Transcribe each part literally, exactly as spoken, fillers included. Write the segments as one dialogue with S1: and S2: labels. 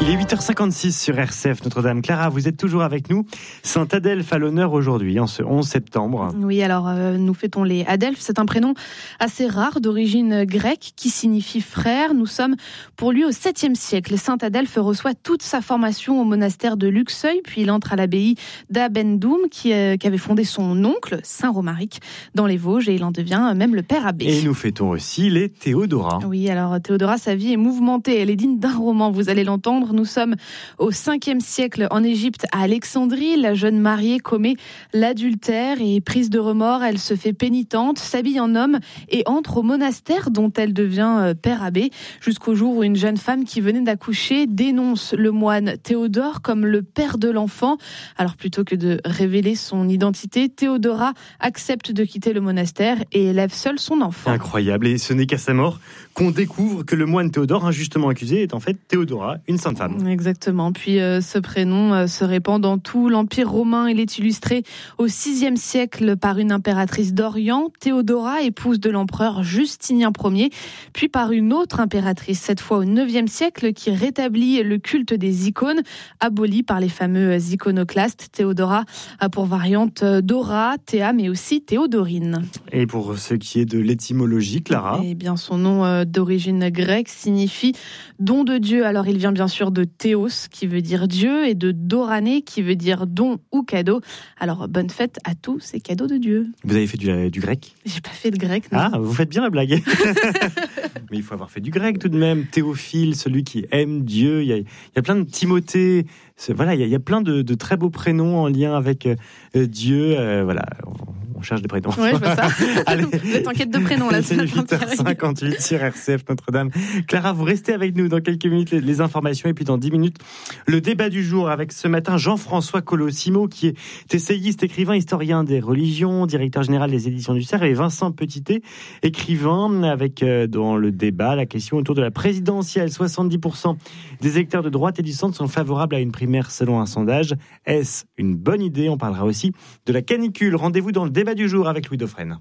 S1: Il est huit heures cinquante-six sur R C F Notre-Dame. Clara, vous êtes toujours avec nous. Saint Adelphe à l'honneur aujourd'hui, en ce onze septembre.
S2: Oui, alors euh, nous fêtons les Adelphes. C'est un prénom assez rare d'origine grecque qui signifie frère. Nous sommes pour lui au septième siècle. Saint Adelphe reçoit toute sa formation au monastère de Luxeuil, puis il entre à l'abbaye d'Abendoum qui, euh, qui avait fondé son oncle, Saint Romaric, dans les Vosges, et il en devient même le père abbé.
S1: Et nous fêtons aussi les Théodora.
S2: Oui, alors Théodora, sa vie est mouvementée. Elle est digne d'un roman, vous allez l'entendre. Nous sommes au cinquième siècle en Égypte, à Alexandrie. La jeune mariée commet l'adultère et prise de remords, elle se fait pénitente, s'habille en homme et entre au monastère dont elle devient père abbé, jusqu'au jour où une jeune femme qui venait d'accoucher dénonce le moine Théodore comme le père de l'enfant. Alors plutôt que de révéler son identité, Théodora accepte de quitter le monastère et élève seule son enfant.
S1: Incroyable, et ce n'est qu'à sa mort qu'on découvre que le moine Théodore, injustement accusé, est en fait Théodora, une sainte femme.
S2: Exactement. Puis euh, ce prénom euh, se répand dans tout l'Empire romain. Il est illustré au sixième siècle par une impératrice d'Orient, Théodora, épouse de l'empereur Justinien Ier, puis par une autre impératrice, cette fois au neuvième siècle, qui rétablit le culte des icônes, aboli par les fameux iconoclastes. Théodora a pour variante Dora, Théa, mais aussi Théodorine.
S1: Et pour ce qui est de l'étymologie, Clara ?
S2: Eh bien, son nom euh, d'origine grecque signifie don de Dieu. Alors, il vient bien sûr de Théos, qui veut dire Dieu, et de Dorané, qui veut dire don ou cadeau. Alors, bonne fête à tous ces cadeaux de Dieu.
S1: Vous avez fait du, du grec ?
S2: J'ai pas fait de grec, non.
S1: Ah, vous faites bien la blague. Mais il faut avoir fait du grec tout de même. Théophile, celui qui aime Dieu. Il y a, il y a plein de Timothée. Voilà, il y a, il y a plein de, de très beaux prénoms en lien avec euh, Dieu. Euh, voilà, on, on cherche des prénoms.
S2: Oui, je vois ça. Allez. Vous êtes en quête de prénoms là.
S1: C'est huit heures cinquante-huit sur R C F Notre-Dame. Clara, vous restez avec nous dans quelques minutes, les, les informations, et puis dans dix minutes, le débat du jour avec ce matin Jean-François Colossimo, qui est essayiste, écrivain, historien des religions, directeur général des éditions du Cerf, et Vincent Petitet, écrivain, avec euh, dans le débat la question autour de la présidentielle. soixante-dix pour cent des électeurs de droite et du centre sont favorables à une primaire selon un sondage. Est-ce une bonne idée ? On parlera aussi de la canicule. Rendez-vous dans le débat du jour avec Louis Dauphren.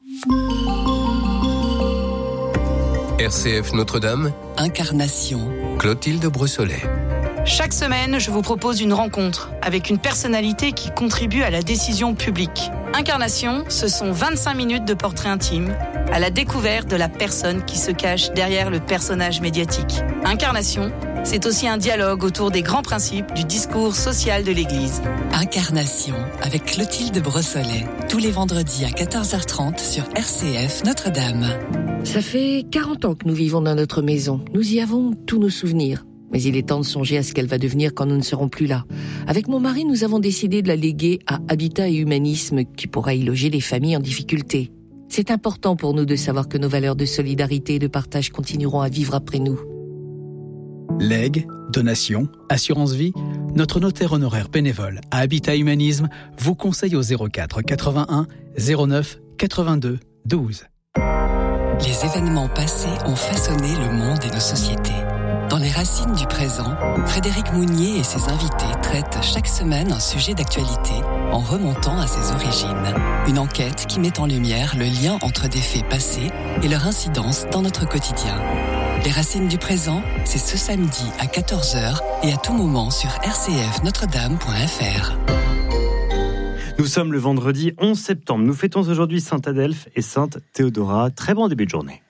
S3: R C F Notre-Dame,
S4: Incarnation,
S3: Clotilde Brossolet.
S4: Chaque semaine, je vous propose une rencontre avec une personnalité qui contribue à la décision publique. Incarnation, ce sont vingt-cinq minutes de portrait intime, à la découverte de la personne qui se cache derrière le personnage médiatique. Incarnation, c'est aussi un dialogue autour des grands principes du discours social de l'Église.
S5: Incarnation, avec Clotilde Brossolet, tous les vendredis à quatorze heures trente sur R C F Notre-Dame.
S6: Ça fait quarante ans que nous vivons dans notre maison. Nous y avons tous nos souvenirs. Mais il est temps de songer à ce qu'elle va devenir quand nous ne serons plus là. Avec mon mari, nous avons décidé de la léguer à Habitat et Humanisme, qui pourra y loger les familles en difficulté. C'est important pour nous de savoir que nos valeurs de solidarité et de partage continueront à vivre après nous.
S7: Legs, donations, assurance vie, notre notaire honoraire bénévole à Habitat Humanisme vous conseille au zéro quatre quatre-vingt-un zéro neuf quatre-vingt-deux douze.
S5: Les événements passés ont façonné le monde et nos sociétés. Dans les racines du présent, Frédéric Mounier et ses invités traitent chaque semaine un sujet d'actualité en remontant à ses origines. Une enquête qui met en lumière le lien entre des faits passés et leur incidence dans notre quotidien. Les racines du présent, c'est ce samedi à quatorze heures et à tout moment sur r c f notre dame point f r.
S1: Nous sommes le vendredi onze septembre. Nous fêtons aujourd'hui Saint Adelphe et Sainte Théodora. Très bon début de journée.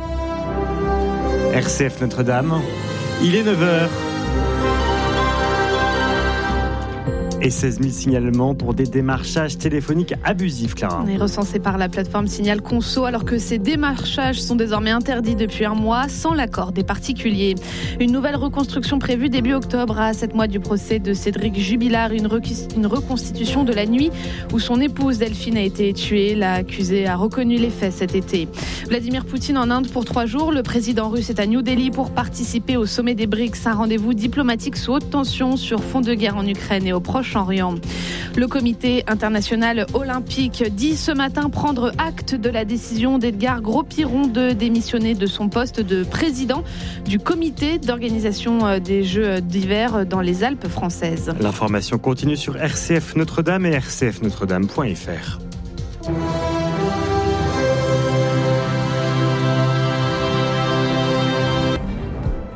S1: R C F Notre-Dame, il est neuf heures. Et seize mille signalements pour des démarchages téléphoniques abusifs, Clara.
S2: On est recensé par la plateforme Signal Conso, alors que ces démarchages sont désormais interdits depuis un mois, sans l'accord des particuliers. Une nouvelle reconstruction prévue début octobre, à sept mois du procès de Cédric Jubilard, une, recu- une reconstitution de la nuit où son épouse Delphine a été tuée. L'accusé a reconnu les faits cet été. Vladimir Poutine en Inde pour trois jours. Le président russe est à New Delhi pour participer au sommet des BRICS, un rendez-vous diplomatique sous haute tension sur fond de guerre en Ukraine et au Proche-Orient. Le comité international olympique dit ce matin prendre acte de la décision d'Edgar Gros-Piron de démissionner de son poste de président du comité d'organisation des Jeux d'hiver dans les Alpes françaises.
S1: L'information continue sur R C F Notre-Dame et r c f notre dame point f r. R C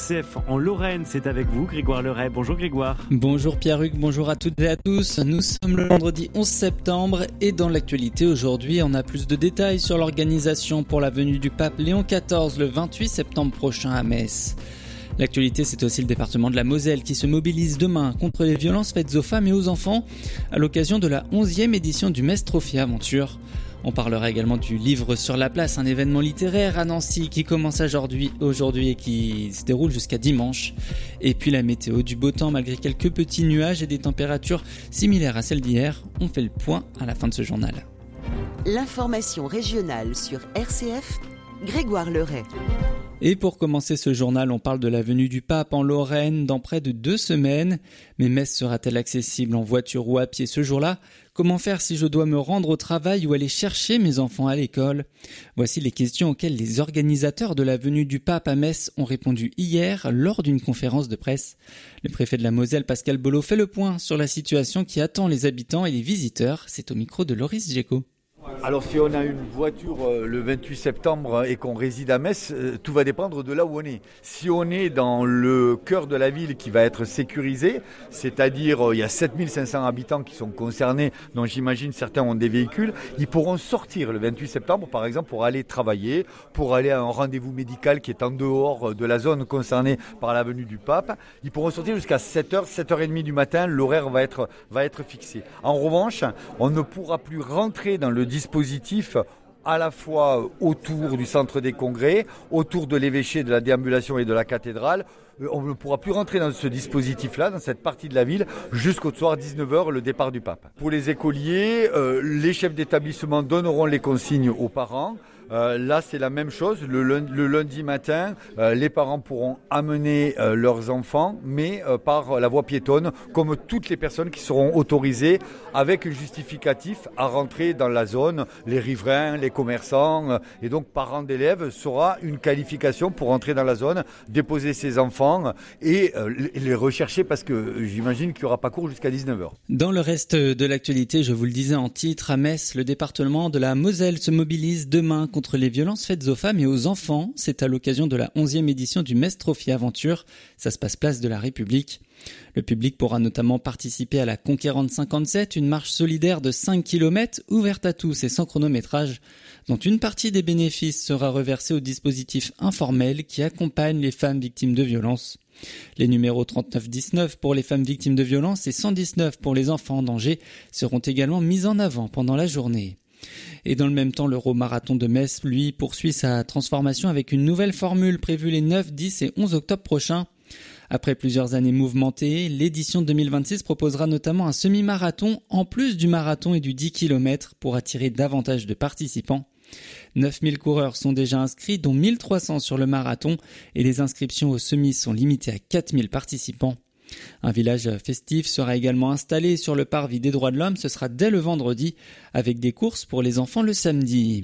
S1: R C F en Lorraine, c'est avec vous, Grégoire Leray. Bonjour Grégoire.
S8: Bonjour Pierre-Hugues, bonjour à toutes et à tous. Nous sommes le vendredi onze septembre et dans l'actualité aujourd'hui, on a plus de détails sur l'organisation pour la venue du pape Léon quatorze le vingt-huit septembre prochain à Metz. L'actualité, c'est aussi le département de la Moselle qui se mobilise demain contre les violences faites aux femmes et aux enfants à l'occasion de la onzième édition du Metz Trophy Aventure. On parlera également du livre sur la place, un événement littéraire à Nancy qui commence aujourd'hui, aujourd'hui et qui se déroule jusqu'à dimanche. Et puis la météo, du beau temps malgré quelques petits nuages et des températures similaires à celles d'hier. On fait le point à la fin de ce journal.
S9: L'information régionale sur R C F, Grégoire Leray.
S8: Et pour commencer ce journal, on parle de la venue du pape en Lorraine dans près de deux semaines. Mais Metz sera-t-elle accessible en voiture ou à pied ce jour-là ? Comment faire si je dois me rendre au travail ou aller chercher mes enfants à l'école ? Voici les questions auxquelles les organisateurs de la venue du pape à Metz ont répondu hier lors d'une conférence de presse. Le préfet de la Moselle, Pascal Bolo, fait le point sur la situation qui attend les habitants et les visiteurs. C'est au micro de Loris Géco.
S10: Alors si on a une voiture euh, le vingt-huit septembre et qu'on réside à Metz, euh, tout va dépendre de là où on est. Si on est dans le cœur de la ville qui va être sécurisé, c'est-à-dire euh, il y a sept mille cinq cents habitants qui sont concernés, dont j'imagine certains ont des véhicules, ils pourront sortir le vingt-huit septembre par exemple pour aller travailler, pour aller à un rendez-vous médical qui est en dehors de la zone concernée par la venue du pape. Ils pourront sortir jusqu'à sept heures, sept heures trente du matin, l'horaire va être, va être fixé. En revanche, on ne pourra plus rentrer dans le dispositif à la fois autour du centre des congrès, autour de l'évêché, de la déambulation et de la cathédrale. On ne pourra plus rentrer dans ce dispositif-là, dans cette partie de la ville, jusqu'au soir dix-neuf heures, le départ du pape. Pour les écoliers, euh, les chefs d'établissement donneront les consignes aux parents. Euh, là, c'est la même chose. Le lundi, le lundi matin, euh, les parents pourront amener euh, leurs enfants, mais euh, par la voie piétonne, comme toutes les personnes qui seront autorisées avec un justificatif à rentrer dans la zone, les riverains, les commerçants. Euh, et donc, parents d'élèves sera une qualification pour entrer dans la zone, déposer ses enfants et euh, les rechercher parce que j'imagine qu'il n'y aura pas cours jusqu'à dix-neuf heures.
S8: Dans le reste de l'actualité, je vous le disais en titre, à Metz, le département de la Moselle se mobilise demain contre contre les violences faites aux femmes et aux enfants. C'est à l'occasion de la onzième édition du Metz Trophy Aventure. Ça se passe place de la République. Le public pourra notamment participer à la Conquérante cinquante-sept, une marche solidaire de cinq kilomètres ouverte à tous et sans chronométrage, dont une partie des bénéfices sera reversée au dispositif informel qui accompagne les femmes victimes de violences. Les numéros trente-neuf dix-neuf pour les femmes victimes de violences et cent dix-neuf pour les enfants en danger seront également mis en avant pendant la journée. Et dans le même temps, l'Euro-Marathon de Metz, lui, poursuit sa transformation avec une nouvelle formule prévue les neuf, dix et onze octobre prochains. Après plusieurs années mouvementées, l'édition deux mille vingt-six proposera notamment un semi-marathon en plus du marathon et du dix kilomètres pour attirer davantage de participants. neuf mille coureurs sont déjà inscrits, dont mille trois cents sur le marathon, et les inscriptions au semi sont limitées à quatre mille participants. Un village festif sera également installé sur le parvis des droits de l'homme, ce sera dès le vendredi, avec des courses pour les enfants le samedi.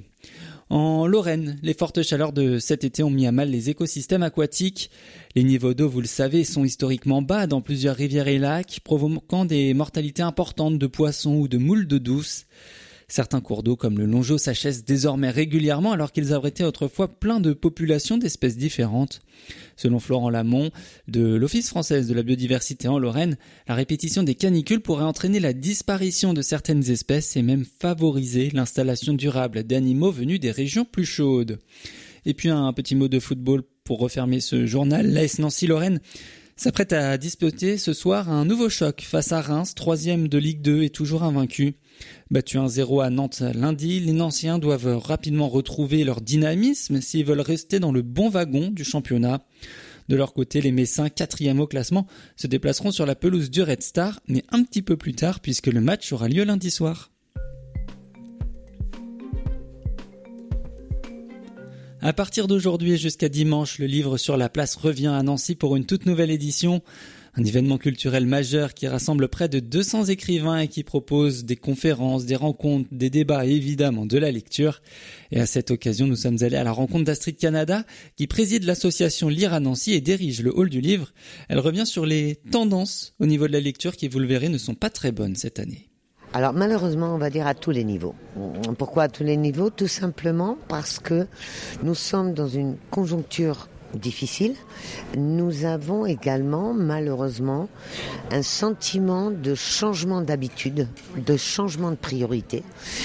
S8: En Lorraine, les fortes chaleurs de cet été ont mis à mal les écosystèmes aquatiques. Les niveaux d'eau, vous le savez, sont historiquement bas dans plusieurs rivières et lacs, provoquant des mortalités importantes de poissons ou de moules d'eau douce. Certains cours d'eau comme le Longeau s'achètent désormais régulièrement alors qu'ils abritaient autrefois plein de populations d'espèces différentes. Selon Florent Lamont de l'Office français de la biodiversité en Lorraine, la répétition des canicules pourrait entraîner la disparition de certaines espèces et même favoriser l'installation durable d'animaux venus des régions plus chaudes. Et puis un petit mot de football pour refermer ce journal. L'A S Nancy-Lorraine s'apprête à disputer ce soir un nouveau choc face à Reims, troisième de Ligue deux et toujours invaincu. Battu un zéro à Nantes lundi, les Nanciens doivent rapidement retrouver leur dynamisme s'ils veulent rester dans le bon wagon du championnat. De leur côté, les Messins, quatrième au classement, se déplaceront sur la pelouse du Red Star, mais un petit peu plus tard puisque le match aura lieu lundi soir. À partir d'aujourd'hui et jusqu'à dimanche, le livre sur la place revient à Nancy pour une toute nouvelle édition. Un événement culturel majeur qui rassemble près de deux cents écrivains et qui propose des conférences, des rencontres, des débats et évidemment de la lecture. Et à cette occasion, nous sommes allés à la rencontre d'Astrid Canada qui préside l'association Lire à Nancy et dirige le hall du livre. Elle revient sur les tendances au niveau de la lecture qui, vous le verrez, ne sont pas très bonnes cette année.
S11: Alors malheureusement, on va dire à tous les niveaux. Pourquoi à tous les niveaux ? Tout simplement parce que nous sommes dans une conjoncture difficile. Nous avons également, malheureusement, un sentiment de changement d'habitude, de changement de priorité.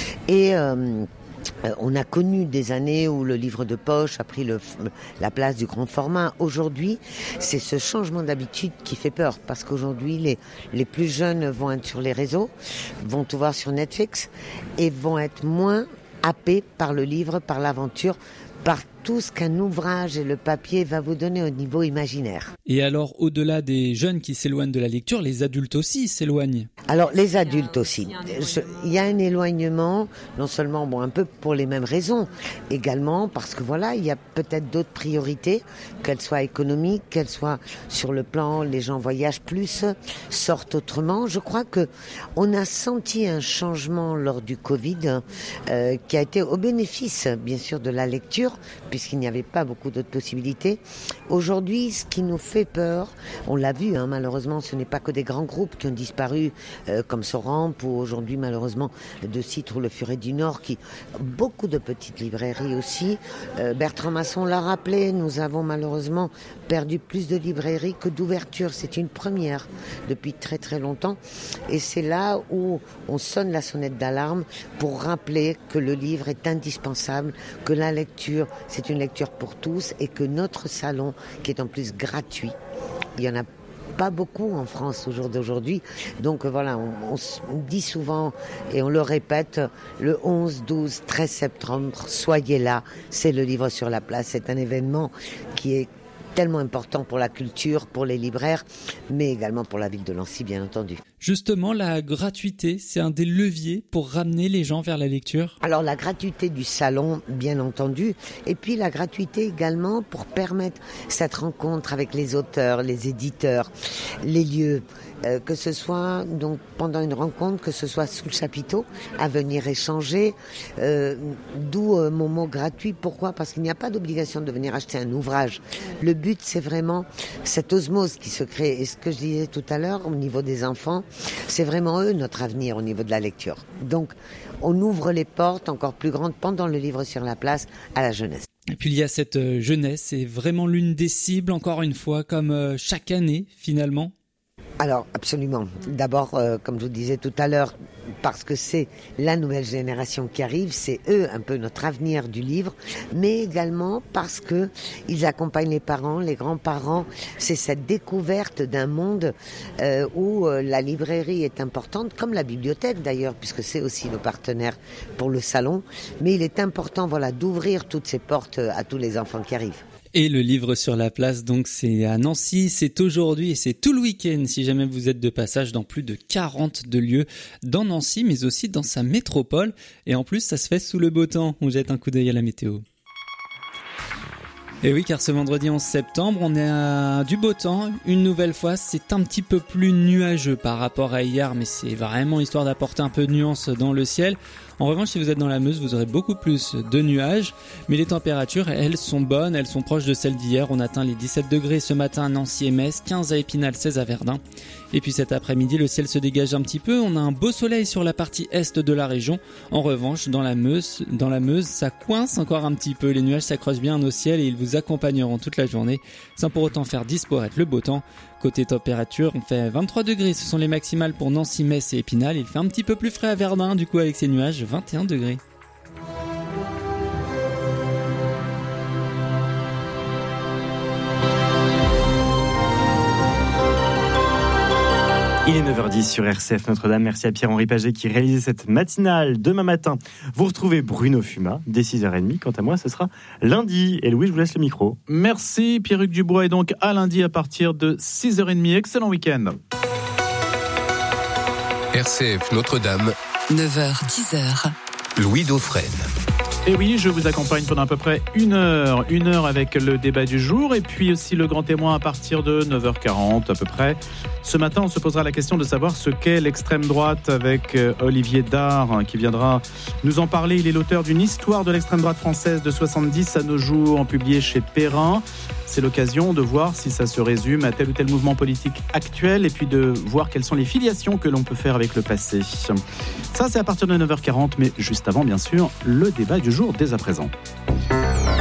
S11: Et euh, on a connu des années où le livre de poche a pris le, la place du grand format. Aujourd'hui, c'est ce changement d'habitude qui fait peur, parce qu'aujourd'hui, les, les plus jeunes vont être sur les réseaux, vont tout voir sur Netflix, et vont être moins happés par le livre, par l'aventure, par tout ce qu'un ouvrage et le papier va vous donner au niveau imaginaire.
S8: Et alors, au-delà des jeunes qui s'éloignent de la lecture, les adultes aussi s'éloignent.
S11: Alors, les adultes aussi. Il y a un éloignement, non seulement bon, un peu pour les mêmes raisons, également parce que voilà, il y a peut-être d'autres priorités, qu'elles soient économiques, qu'elles soient sur le plan, les gens voyagent plus, sortent autrement. Je crois que on a senti un changement lors du Covid euh, qui a été au bénéfice, bien sûr, de la lecture, puisqu'il n'y avait pas beaucoup d'autres possibilités. Aujourd'hui, ce qui nous fait peur, on l'a vu, hein, malheureusement, ce n'est pas que des grands groupes qui ont disparu, euh, comme Soramp, ou aujourd'hui, malheureusement, de Citre ou le Furet du Nord, qui beaucoup de petites librairies aussi. Euh, Bertrand Masson l'a rappelé, nous avons malheureusement perdu plus de librairies que d'ouvertures. C'est une première depuis très très longtemps. Et c'est là où on sonne la sonnette d'alarme pour rappeler que le livre est indispensable, que la lecture, c'est une lecture pour tous, et que notre salon, qui est en plus gratuit, il y en a pas beaucoup en France au jour d'aujourd'hui. Donc voilà, on, on, on dit souvent et on le répète, le onze, douze, treize septembre, soyez là, c'est le livre sur la place. C'est un événement qui est tellement important pour la culture, pour les libraires, mais également pour la ville de Nancy, bien entendu.
S8: Justement, la gratuité, c'est un des leviers pour ramener les gens vers la lecture.
S11: Alors la gratuité du salon, bien entendu, et puis la gratuité également pour permettre cette rencontre avec les auteurs, les éditeurs, les lieux, euh, que ce soit donc pendant une rencontre, que ce soit sous le chapiteau, à venir échanger, euh, d'où euh, mon mot gratuit. Pourquoi ? Parce qu'il n'y a pas d'obligation de venir acheter un ouvrage. Le but, c'est vraiment cette osmose qui se crée. Et ce que je disais tout à l'heure, au niveau des enfants, c'est vraiment eux notre avenir au niveau de la lecture. Donc, on ouvre les portes encore plus grandes pendant le livre sur la place à la jeunesse.
S8: Et puis il y a cette jeunesse, c'est vraiment l'une des cibles, encore une fois, comme chaque année finalement.
S11: Alors, absolument. D'abord, euh, comme je vous disais tout à l'heure, parce que c'est la nouvelle génération qui arrive, c'est eux un peu notre avenir du livre, mais également parce que ils accompagnent les parents, les grands-parents. C'est cette découverte d'un monde euh, où euh, la librairie est importante, comme la bibliothèque d'ailleurs, puisque c'est aussi nos partenaires pour le salon. Mais il est important, voilà, d'ouvrir toutes ces portes à tous les enfants qui arrivent.
S8: Et le livre sur la place, donc c'est à Nancy, c'est aujourd'hui et c'est tout le week-end si jamais vous êtes de passage dans plus de quarante de lieux dans Nancy, mais aussi dans sa métropole. Et en plus, ça se fait sous le beau temps. On jette un coup d'œil à la météo. Et oui, car ce vendredi onze septembre, on est à du beau temps. Une nouvelle fois, c'est un petit peu plus nuageux par rapport à hier, mais c'est vraiment histoire d'apporter un peu de nuance dans le ciel. En revanche, si vous êtes dans la Meuse, vous aurez beaucoup plus de nuages, mais les températures, elles sont bonnes, elles sont proches de celles d'hier. On atteint les dix-sept degrés ce matin à Nancy et Metz, quinze à Épinal, seize à Verdun. Et puis cet après-midi, le ciel se dégage un petit peu. On a un beau soleil sur la partie est de la région. En revanche, dans la Meuse, dans la Meuse, ça coince encore un petit peu. Les nuages s'accrochent bien au ciel et ils vous accompagneront toute la journée, sans pour autant faire disparaître le beau temps. Côté température, on fait vingt-trois degrés, ce sont les maximales pour Nancy, Metz et Épinal. Il fait un petit peu plus frais à Verdun, du coup avec ces nuages, vingt et un degrés.
S1: Il est neuf heures dix sur R C F Notre-Dame. Merci à Pierre-Henri Paget qui réalisait cette matinale. Demain matin, vous retrouvez Bruno Fumat dès six heures trente. Quant à moi, ce sera lundi. Et Louis, je vous laisse le micro.
S12: Merci Pierruc Dubois. Et donc à lundi à partir de six heures trente. Excellent week-end.
S3: R C F Notre-Dame.
S5: neuf heures, dix heures.
S3: Louis Dauphren.
S12: Et oui, je vous accompagne pendant à peu près une heure. Une heure avec le débat du jour et puis aussi le grand témoin à partir de neuf heures quarante à peu près. Ce matin, on se posera la question de savoir ce qu'est l'extrême droite avec Olivier Dard qui viendra nous en parler. Il est l'auteur d'une histoire de l'extrême droite française de soixante-dix à nos jours, publiée chez Perrin. C'est l'occasion de voir si ça se résume à tel ou tel mouvement politique actuel et puis de voir quelles sont les filiations que l'on peut faire avec le passé. Ça, c'est à partir de neuf heures quarante, mais juste avant, bien sûr, le débat du jour dès à présent.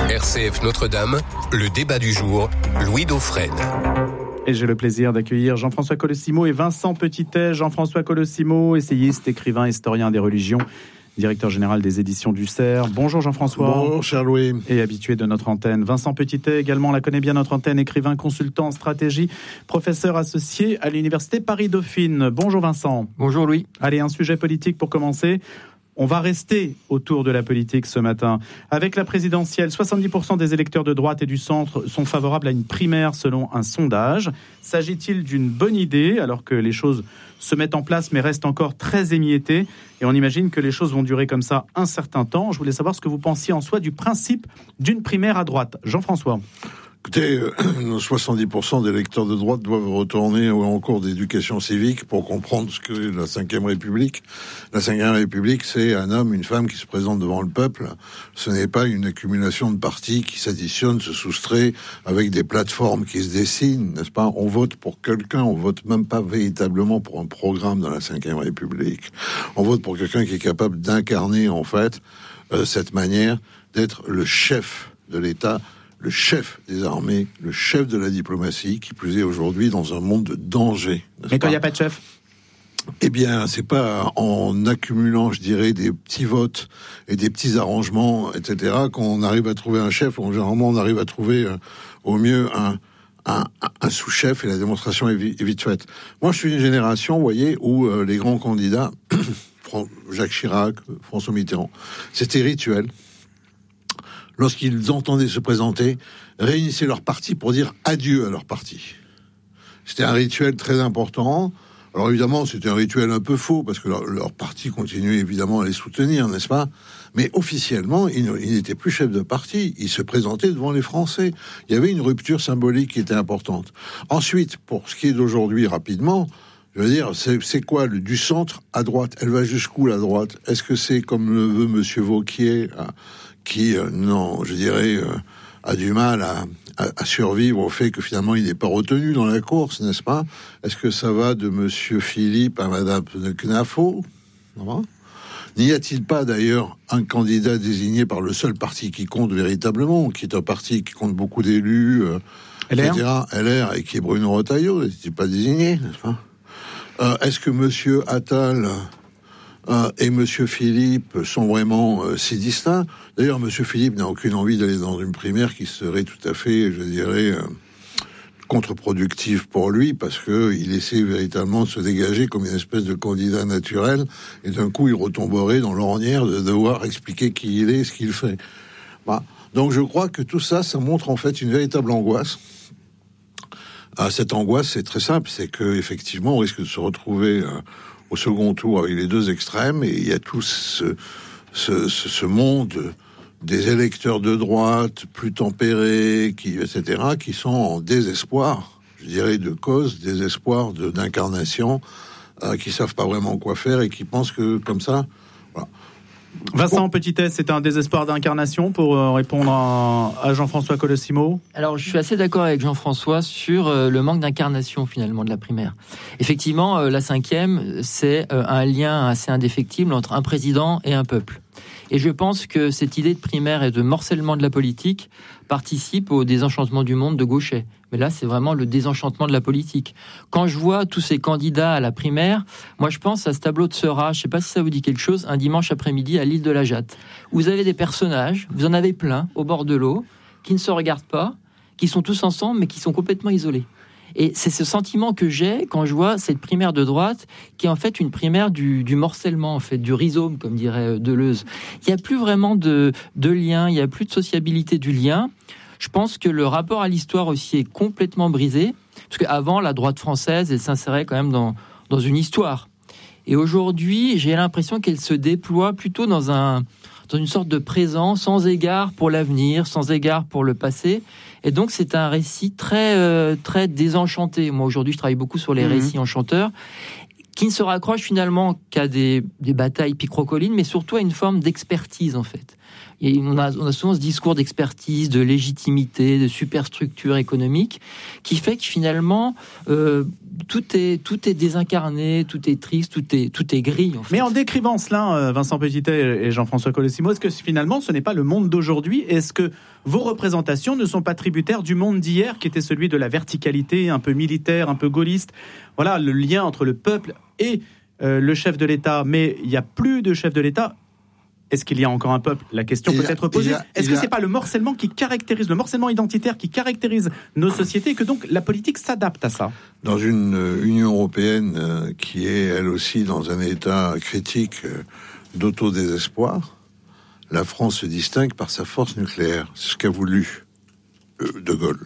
S3: R C F Notre-Dame, le débat du jour, Louis Dauphren.
S12: Et j'ai le plaisir d'accueillir Jean-François Colosimo et Vincent Petitet. Jean-François Colosimo, essayiste, écrivain, historien des religions, directeur général des éditions du Cerf. Bonjour Jean-François.
S13: Bonjour cher Louis.
S12: Et habitué de notre antenne. Vincent Petitet également, on la connaît bien notre antenne, écrivain, consultant en stratégie, professeur associé à l'université Paris-Dauphine. Bonjour Vincent.
S14: Bonjour Louis.
S12: Allez, un sujet politique pour commencer. On va rester autour de la politique ce matin. Avec la présidentielle, soixante-dix pour cent des électeurs de droite et du centre sont favorables à une primaire selon un sondage. S'agit-il d'une bonne idée alors que les choses se mettent en place mais restent encore très émiettées et on imagine que les choses vont durer comme ça un certain temps. Je voulais savoir ce que vous pensiez en soi du principe d'une primaire à droite. Jean-François.
S13: Écoutez, euh, soixante-dix pour cent des électeurs de droite doivent retourner en cours d'éducation civique pour comprendre ce que est la cinquième République. La cinquième République, c'est un homme, une femme qui se présente devant le peuple. Ce n'est pas une accumulation de partis qui s'additionnent, se soustraient avec des plateformes qui se dessinent, n'est-ce pas? On vote pour quelqu'un, on vote même pas véritablement pour un programme dans la cinquième République. On vote pour quelqu'un qui est capable d'incarner, en fait, euh, cette manière d'être le chef de l'État, le chef des armées, le chef de la diplomatie, qui plus est aujourd'hui dans un monde de danger.
S12: Mais quand il n'y a pas de chef ?
S13: Eh bien, c'est pas en accumulant, je dirais, des petits votes et des petits arrangements, et cetera, qu'on arrive à trouver un chef. Généralement, on arrive à trouver euh, au mieux un, un, un sous-chef et la démonstration est, vi- est vite faite. Moi, je suis une génération, vous voyez, où euh, les grands candidats, Jacques Chirac, François Mitterrand, c'était rituel. Lorsqu'ils entendaient se présenter, réunissaient leur parti pour dire adieu à leur parti. C'était un rituel très important. Alors évidemment, c'était un rituel un peu faux, parce que leur, leur parti continuait évidemment à les soutenir, n'est-ce pas? Mais officiellement, ils, ils n'étaient plus chefs de parti. Ils se présentaient devant les Français. Il y avait une rupture symbolique qui était importante. Ensuite, pour ce qui est d'aujourd'hui, rapidement, je veux dire, c'est, c'est quoi le, du centre à droite? Elle va jusqu'où la droite? Est-ce que c'est comme le veut Monsieur Wauquiez, hein, qui, euh, non, je dirais, euh, a du mal à, à, à survivre au fait que finalement il n'est pas retenu dans la course, n'est-ce pas? Est-ce que ça va de Monsieur Philippe à Madame Knafo? N'y a-t-il pas d'ailleurs un candidat désigné par le seul parti qui compte véritablement, qui est un parti qui compte beaucoup d'élus, euh,
S12: L R
S13: et cetera, L R, et qui est Bruno Retailleau, n'est-il pas désigné, n'est-ce pas? euh, Est-ce que Monsieur Attal Euh, et Monsieur Philippe sont vraiment euh, si distincts? D'ailleurs, Monsieur Philippe n'a aucune envie d'aller dans une primaire qui serait tout à fait, je dirais, euh, contre-productive pour lui, parce que il essaie véritablement de se dégager comme une espèce de candidat naturel, et d'un coup, il retomberait dans l'ornière de devoir expliquer qui il est, ce qu'il fait. Bah, donc, je crois que tout ça, ça montre en fait une véritable angoisse. Ah, cette angoisse, c'est très simple, c'est que effectivement, on risque de se retrouver euh, au second tour avec les deux extrêmes, et il y a tout ce, ce, ce, ce monde des électeurs de droite plus tempérés, qui, et cetera, qui sont en désespoir, je dirais, de cause, désespoir de, d'incarnation, euh, qui savent pas vraiment quoi faire et qui pensent que comme ça, voilà.
S12: Vincent Petitet, c'est un désespoir d'incarnation pour euh, répondre à, à Jean-François Colosimo.
S14: Alors, je suis assez d'accord avec Jean-François sur euh, le manque d'incarnation, finalement, de la primaire. Effectivement, euh, la cinquième, c'est euh, un lien assez indéfectible entre un président et un peuple. Et je pense que cette idée de primaire et de morcellement de la politique participe au désenchantement du monde de Gauchet. Mais là, c'est vraiment le désenchantement de la politique. Quand je vois tous ces candidats à la primaire, moi, je pense à ce tableau de Seurat, je ne sais pas si ça vous dit quelque chose, un dimanche après-midi à l'île de la Jatte. Vous avez des personnages, vous en avez plein, au bord de l'eau, qui ne se regardent pas, qui sont tous ensemble, mais qui sont complètement isolés. Et c'est ce sentiment que j'ai quand je vois cette primaire de droite, qui est en fait une primaire du, du morcellement, en fait, du rhizome, comme dirait Deleuze. Il n'y a plus vraiment de, de lien, il n'y a plus de sociabilité du lien. Je pense que le rapport à l'histoire aussi est complètement brisé, parce qu'avant, la droite française, elle s'insérait quand même dans, dans une histoire. Et aujourd'hui, j'ai l'impression qu'elle se déploie plutôt dans, un, dans une sorte de présent, sans égard pour l'avenir, sans égard pour le passé. Et donc, c'est un récit très, euh, très désenchanté. Moi, aujourd'hui, je travaille beaucoup sur les mmh. récits enchanteurs, qui ne se raccrochent finalement qu'à des, des batailles picrocolines, mais surtout à une forme d'expertise, en fait. Et on a, on a souvent ce discours d'expertise, de légitimité, de superstructure économique, qui fait que finalement, euh, tout est, tout est désincarné, tout est triste, tout est, tout est gris. En fait.
S12: Mais en décrivant cela, Vincent Petitet et Jean-François Colosimo, est-ce que finalement, ce n'est pas le monde d'aujourd'hui ? Est-ce que vos représentations ne sont pas tributaires du monde d'hier, qui était celui de la verticalité, un peu militaire, un peu gaulliste ? Voilà, le lien entre le peuple et euh, le chef de l'État. Mais il n'y a plus de chef de l'État. Est-ce qu'il y a encore un peuple ? La question peut être posée. A, Est-ce que ce n'est pas le morcellement qui caractérise, le morcellement identitaire qui caractérise nos sociétés, et que donc la politique s'adapte à ça ?
S13: Dans une euh, Union européenne euh, qui est, elle aussi, dans un état critique euh, d'autodésespoir, la France se distingue par sa force nucléaire. C'est ce qu'a voulu euh, De Gaulle.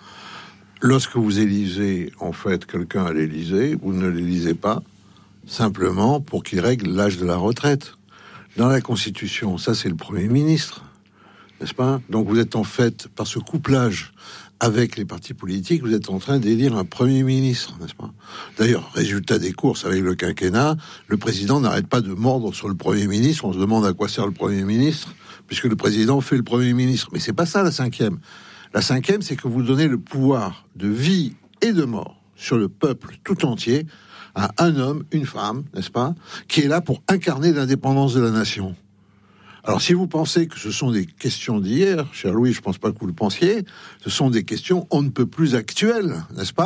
S13: Lorsque vous élisez, en fait, quelqu'un à l'Élysée, vous ne l'élisez pas simplement pour qu'il règle l'âge de la retraite. Dans la Constitution, ça c'est le Premier ministre, n'est-ce pas ? Donc vous êtes en fait, par ce couplage avec les partis politiques, vous êtes en train d'élire un Premier ministre, n'est-ce pas ? D'ailleurs, résultat des courses avec le quinquennat, le président n'arrête pas de mordre sur le Premier ministre. On se demande à quoi sert le Premier ministre, puisque le président fait le Premier ministre. Mais c'est pas ça la cinquième. La cinquième, c'est que vous donnez le pouvoir de vie et de mort sur le peuple tout entier à un homme, une femme, n'est-ce pas, qui est là pour incarner l'indépendance de la nation. Alors, si vous pensez que ce sont des questions d'hier, cher Louis, je pense pas que vous le pensiez, ce sont des questions on ne peut plus actuelles, n'est-ce pas ?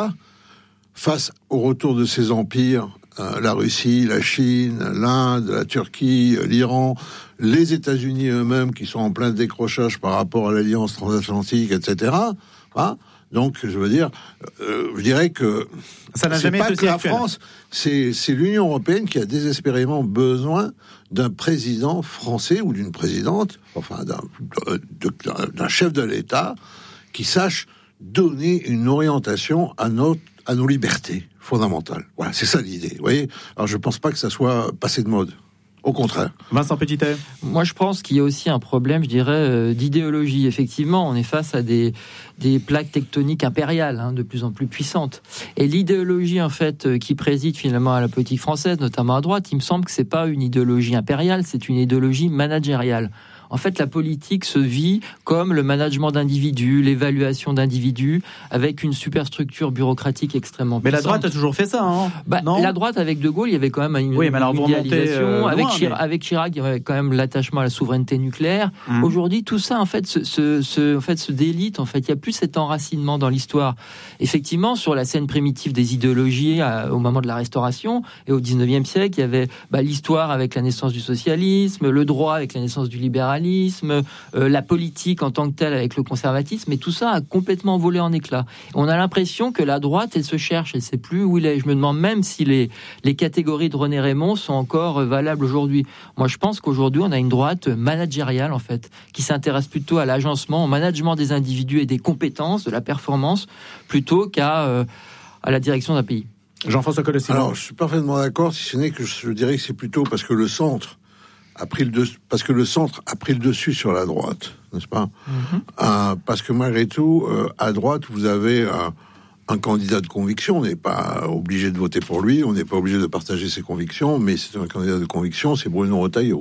S13: Face au retour de ces empires, euh, la Russie, la Chine, l'Inde, la Turquie, l'Iran, les États-Unis eux-mêmes qui sont en plein décrochage par rapport à l'alliance transatlantique, et cetera. Hein ? Donc, je veux dire, euh, je dirais que
S12: ça n'a
S13: c'est
S12: jamais
S13: pas
S12: été
S13: que la
S12: actuel. France,
S13: c'est, c'est l'Union européenne qui a désespérément besoin d'un président français ou d'une présidente, enfin d'un, de, d'un chef de l'État qui sache donner une orientation à notre, à nos libertés fondamentales. Voilà, c'est ça l'idée. Vous voyez ? Alors, je pense pas que ça soit passé de mode. Au contraire.
S12: Vincent Petitet.
S14: Moi, je pense qu'il y a aussi un problème, je dirais, euh, d'idéologie. Effectivement, on est face à des, des plaques tectoniques impériales, hein, de plus en plus puissantes. Et l'idéologie, en fait, euh, qui préside finalement à la politique française, notamment à droite, il me semble que c'est pas une idéologie impériale, c'est une idéologie managériale. En fait, la politique se vit comme le management d'individus, l'évaluation d'individus, avec une superstructure bureaucratique extrêmement puissante.
S12: Mais la droite a toujours fait ça, hein ?
S14: Bah,
S12: non ?
S14: La droite, avec De Gaulle, il y avait quand même une,
S12: oui, mais alors,
S14: une idéalisation.
S12: Euh,
S14: avec,
S12: loin,
S14: Chir-
S12: mais...
S14: avec Chirac, il y avait quand même l'attachement à la souveraineté nucléaire. Mmh. Aujourd'hui, tout ça, en fait, se, se, se, en fait, se délite. En fait, il n'y a plus cet enracinement dans l'histoire. Effectivement, sur la scène primitive des idéologies, à, au moment de la Restauration et au dix-neuvième siècle, il y avait bah, l'histoire avec la naissance du socialisme, le droit avec la naissance du libéralisme, Euh, la politique en tant que telle avec le conservatisme, mais tout ça a complètement volé en éclats. On a l'impression que la droite, elle se cherche, elle ne sait plus où il est. Je me demande même si les, les catégories de René Raymond sont encore valables aujourd'hui. Moi, je pense qu'aujourd'hui, on a une droite managériale, en fait, qui s'intéresse plutôt à l'agencement, au management des individus et des compétences, de la performance, plutôt qu'à euh, à la direction d'un pays.
S12: Jean-François Colosimo.
S13: Alors, je suis parfaitement d'accord, si ce n'est que je dirais que c'est plutôt parce que le centre a pris le dessus, parce que le centre a pris le dessus sur la droite, n'est-ce pas ? Mm-hmm. euh, Parce que malgré tout, euh, à droite, vous avez un, un candidat de conviction. On n'est pas obligé de voter pour lui, on n'est pas obligé de partager ses convictions, mais c'est un candidat de conviction, c'est Bruno Retailleau,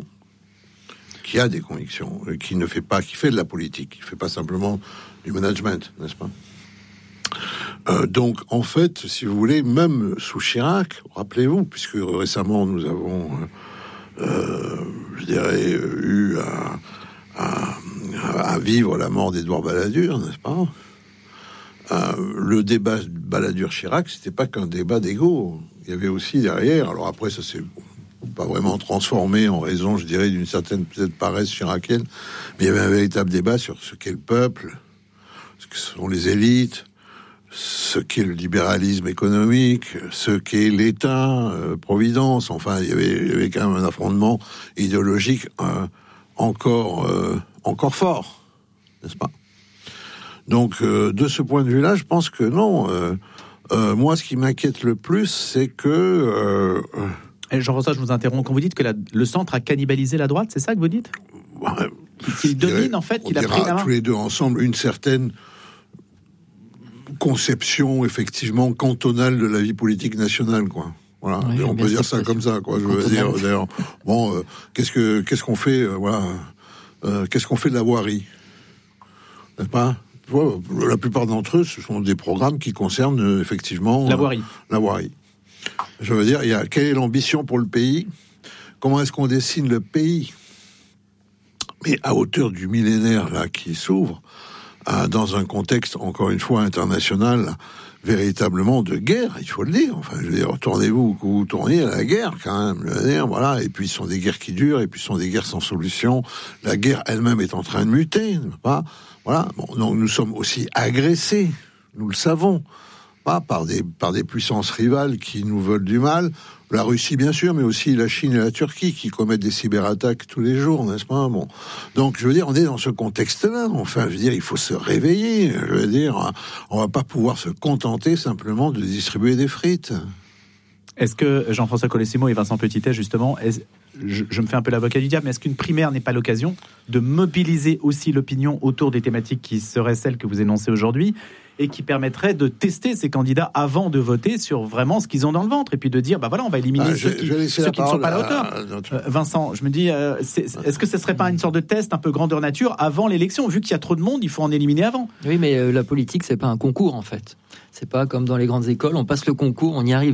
S13: qui a des convictions, qui ne fait pas, qui fait de la politique, qui fait pas simplement du management, n'est-ce pas ? Euh, donc, en fait, si vous voulez, même sous Chirac, rappelez-vous, puisque récemment nous avons euh, Euh, je dirais, eu à, à, à vivre la mort d'Édouard Balladur, n'est-ce pas ? euh, Le débat Balladur-Chirac, c'était pas qu'un débat d'ego. Il y avait aussi derrière, alors après ça s'est pas vraiment transformé en raison, je dirais, d'une certaine peut-être paresse chiracienne, mais il y avait un véritable débat sur ce qu'est le peuple, ce que sont les élites, ce qu'est le libéralisme économique, ce qu'est l'État, euh, Providence, enfin, il y avait, il y avait quand même un affrontement idéologique euh, encore, euh, encore fort, n'est-ce pas ? Donc, euh, de ce point de vue-là, je pense que non. Euh, euh, moi, ce qui m'inquiète le plus, c'est que... Euh,
S12: Et Jean-François, je vous interromps. Quand vous dites que la, le centre a cannibalisé la droite, c'est ça que vous dites ?
S13: Ouais,
S12: Qu'il domine, dirais, en fait, qu'il a pris la main ?
S13: tous les deux ensemble une certaine conception effectivement cantonale de la vie politique nationale, quoi. Voilà, oui, on peut dire ça comme ça, quoi. Je veux dire, d'ailleurs, bon, euh, qu'est-ce que qu'est-ce qu'on fait, euh, voilà, euh, qu'est-ce qu'on fait de la voirie ? N'est-ce pas ? La plupart d'entre eux, ce sont des programmes qui concernent euh, effectivement
S12: la voirie.
S13: Euh, la voirie. Je veux dire, il y a quelle est l'ambition pour le pays ? Comment est-ce qu'on dessine le pays ? Mais à hauteur du millénaire là qui s'ouvre, euh, dans un contexte encore une fois international, véritablement de guerre, il faut le dire. Enfin, je veux dire, tournez-vous où vous tournez à la guerre quand même. Je veux dire, voilà. Et puis, ce sont des guerres qui durent, et puis ce sont des guerres sans solution. La guerre elle-même est en train de muter, pas ? Voilà. Bon, donc nous sommes aussi agressés, nous le savons, pas par des par des puissances rivales qui nous veulent du mal. La Russie, bien sûr, mais aussi la Chine et la Turquie qui commettent des cyberattaques tous les jours, n'est-ce pas ? Bon, donc je veux dire, on est dans ce contexte-là. Enfin, je veux dire, il faut se réveiller. Je veux dire, on va pas pouvoir se contenter simplement de distribuer des frites.
S12: Est-ce que Jean-François Colosimo et Vincent Petitet, justement, est, je, je me fais un peu l'avocat du diable, mais est-ce qu'une primaire n'est pas l'occasion de mobiliser aussi l'opinion autour des thématiques qui seraient celles que vous énoncez aujourd'hui et qui permettrait de tester ces candidats avant de voter sur vraiment ce qu'ils ont dans le ventre et puis de dire, bah voilà, on va éliminer ah, ceux qui, ceux qui ne sont pas à la hauteur. À... Euh, Vincent, je me dis, euh, c'est, est-ce que ce serait pas une sorte de test un peu grandeur nature avant l'élection ? Vu qu'il y a trop de monde, il faut en éliminer avant.
S14: Oui, mais euh, la politique, c'est pas un concours en fait. C'est pas comme dans les grandes écoles, on passe le concours, on y arrive.